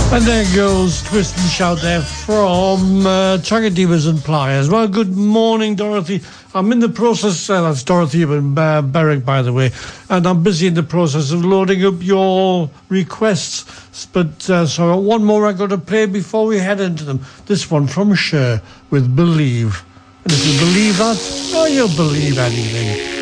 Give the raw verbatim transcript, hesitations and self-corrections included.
And there goes Twist and Shout there from uh, Tiger Divas and Pliers. Well, good morning, Dorothy. I'm in the process, uh, that's Dorothy and uh, Berwick, by the way, and I'm busy in the process of loading up your requests. But uh, so one more I got to play before we head into them. This one from Cher with Believe. And if you believe that, oh, you'll believe anything.